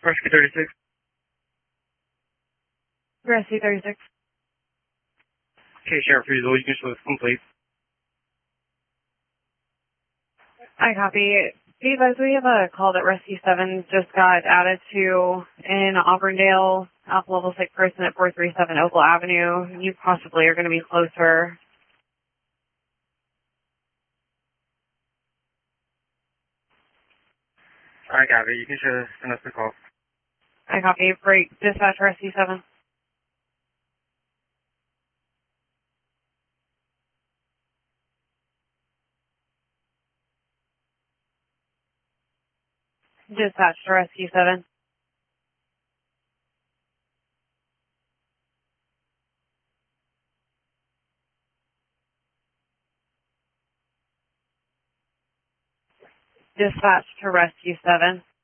Rescue 36. Rescue 36. Okay, Sheriff Friesel, you can show this complete. I copy. Be advised, we have a call that Rescue 7 just got added to in Auburndale, Alpha Level 6 person at 437 Opal Avenue. You possibly are going to be closer. I got it. You can send us the call. I copy. Break. Dispatch Rescue 7. Dispatch to Rescue 7. Dispatch to Rescue 7.